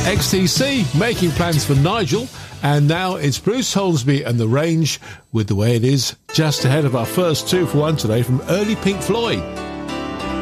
XTC making plans for Nigel, and now it's Bruce Holsby and The Range with The Way It Is, just ahead of our first 2 for 1 today from early Pink Floyd.